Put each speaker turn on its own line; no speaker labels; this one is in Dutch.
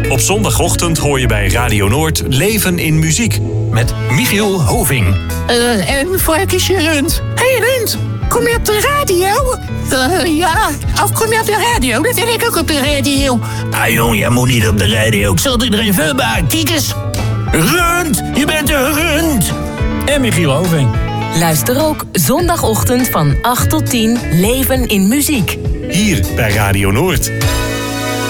Op zondagochtend hoor je bij Radio Noord Leven in Muziek. Met Michiel Hoving.
En Varkensje Rund. Hé Rund, kom je op de radio? Ja, of kom je op de radio? Dat ben ik ook op de radio.
Ah jong, jij moet niet op de radio. Ik zal het iedereen vulbaar. Kijk eens. Rund, je bent een rund.
En Michiel Hoving.
Luister ook zondagochtend van 8 tot 10 Leven in Muziek.
Hier bij Radio Noord.